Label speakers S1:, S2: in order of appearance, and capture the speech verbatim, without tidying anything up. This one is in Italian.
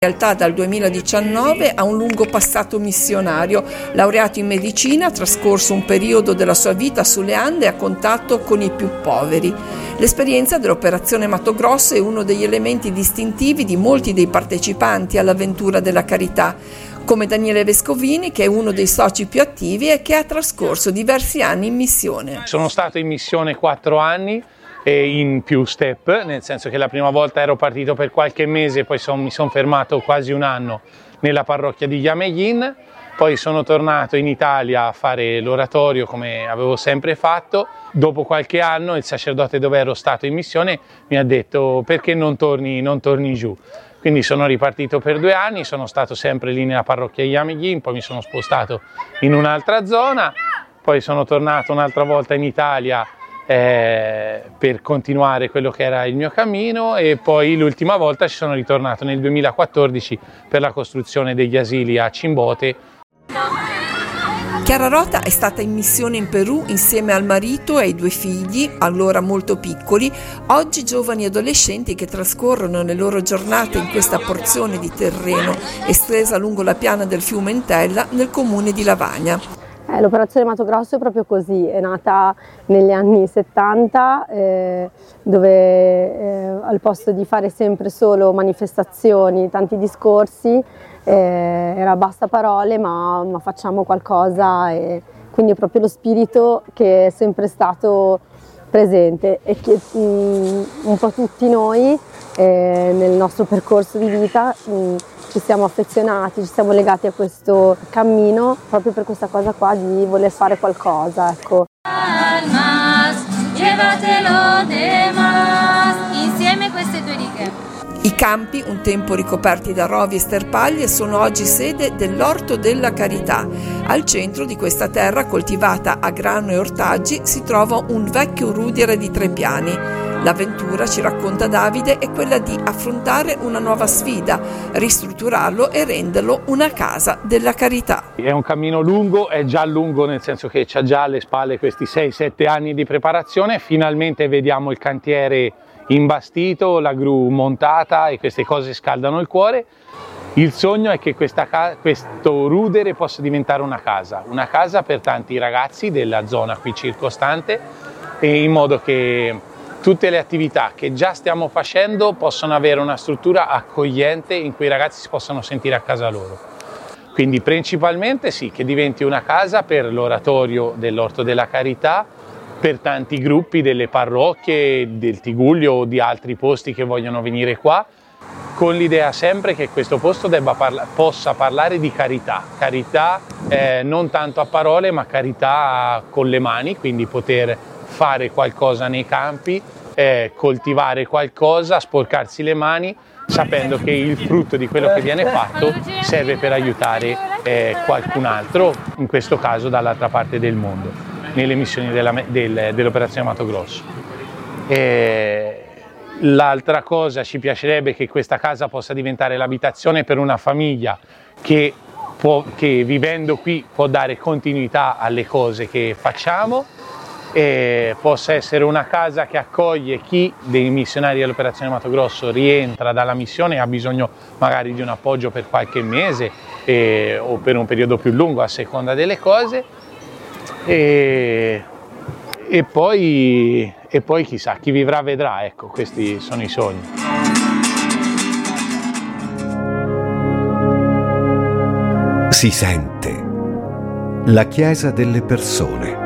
S1: In realtà dal duemiladiciannove ha un lungo passato missionario. Laureato in medicina, ha trascorso un periodo della sua vita sulle Ande a contatto con i più poveri. L'esperienza dell'Operazione Mato Grosso è uno degli elementi distintivi di molti dei partecipanti all'avventura della carità, come Daniele Vescovini, che è uno dei soci più attivi e che ha trascorso diversi anni in missione.
S2: Sono stato in missione quattro anni e in più step, nel senso che la prima volta ero partito per qualche mese, poi son, mi sono fermato quasi un anno nella parrocchia di Yameghin, poi sono tornato in Italia a fare l'oratorio come avevo sempre fatto. Dopo qualche anno il sacerdote dove ero stato in missione mi ha detto: perché non torni, non torni giù? Quindi sono ripartito per due anni, sono stato sempre lì nella parrocchia Yameghin, poi mi sono spostato in un'altra zona, poi sono tornato un'altra volta in Italia Eh, per continuare quello che era il mio cammino, e poi l'ultima volta ci sono ritornato nel duemilaquattordici per la costruzione degli asili a Cimbote.
S1: Chiara Rota è stata in missione in Perù insieme al marito e ai due figli, allora molto piccoli, oggi giovani adolescenti che trascorrono le loro giornate in questa porzione di terreno estesa lungo la piana del fiume Entella nel comune di Lavagna.
S3: Eh, l'Operazione Mato Grosso è proprio così, è nata negli anni settanta, eh, dove eh, al posto di fare sempre solo manifestazioni, tanti discorsi, eh, era basta parole ma, ma facciamo qualcosa, e quindi è proprio lo spirito che è sempre stato presente e che mh, un po' tutti noi eh, nel nostro percorso di vita mh, ci siamo affezionati, ci siamo legati a questo cammino proprio per questa cosa qua di voler fare qualcosa, ecco.
S4: Insieme queste due righe.
S1: I campi, un tempo ricoperti da rovi e sterpaglie, sono oggi sede dell'Orto della Carità. Al centro di questa terra coltivata a grano e ortaggi si trova un vecchio rudere di tre piani. L'avventura, ci racconta Davide, è quella di affrontare una nuova sfida, ristrutturarlo e renderlo una casa della carità.
S2: È un cammino lungo, è già lungo nel senso che c'ha già alle spalle questi sei sette anni di preparazione. Finalmente vediamo il cantiere imbastito, la gru montata, e queste cose scaldano il cuore. Il sogno è che questa, questo rudere possa diventare una casa, una casa per tanti ragazzi della zona qui circostante, e in modo che tutte le attività che già stiamo facendo possano avere una struttura accogliente in cui i ragazzi si possano sentire a casa loro. Quindi principalmente sì, che diventi una casa per l'oratorio dell'Orto della Carità, per tanti gruppi delle parrocchie, del Tigullio o di altri posti che vogliono venire qua, con l'idea sempre che questo posto debba parla- possa parlare di carità, carità eh, non tanto a parole ma carità con le mani, quindi poter fare qualcosa nei campi, eh, coltivare qualcosa, sporcarsi le mani, sapendo che il frutto di quello che viene fatto serve per aiutare eh, qualcun altro, in questo caso dall'altra parte del mondo, nelle missioni della, del, dell'Operazione Mato Grosso. E l'altra cosa, ci piacerebbe che questa casa possa diventare l'abitazione per una famiglia che, può, che vivendo qui può dare continuità alle cose che facciamo, e possa essere una casa che accoglie chi dei missionari dell'Operazione Mato Grosso rientra dalla missione e ha bisogno magari di un appoggio per qualche mese e, o per un periodo più lungo a seconda delle cose, e, e, poi, e poi chissà, chi vivrà vedrà, ecco, questi sono i sogni.
S5: Si sente la Chiesa delle persone.